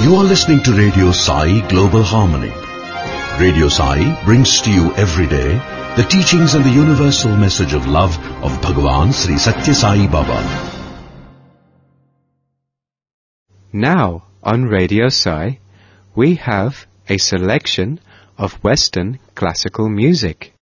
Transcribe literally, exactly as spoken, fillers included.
You are listening to Radio Sai Global Harmony. Radio Sai brings to you every day the teachings and the universal message of love of Bhagavan Sri Satya Sai Baba. Now on Radio Sai, we have a selection of Western classical music.